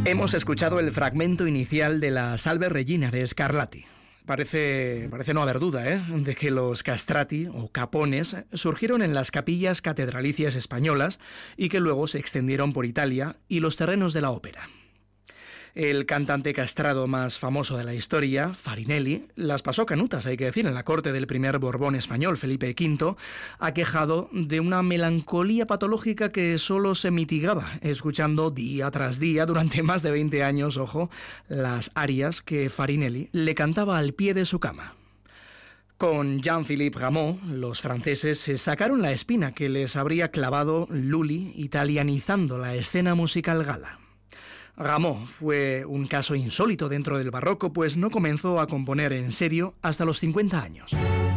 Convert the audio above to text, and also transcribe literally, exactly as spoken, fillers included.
Hemos escuchado el fragmento inicial de la Salve Regina de Scarlatti. Parece, parece no haber duda, ¿eh?, de que los castrati o capones surgieron en las capillas catedralicias españolas y que luego se extendieron por Italia y los terrenos de la ópera. El cantante castrado más famoso de la historia, Farinelli, las pasó canutas, hay que decir, en la corte del primer Borbón español, Felipe quinto, aquejado de una melancolía patológica que solo se mitigaba escuchando día tras día, durante más de veinte años, ojo, las arias que Farinelli le cantaba al pie de su cama. Con Jean-Philippe Rameau, los franceses se sacaron la espina que les habría clavado Lully italianizando la escena musical gala. Rameau fue un caso insólito dentro del barroco, pues no comenzó a componer en serio hasta los cincuenta años.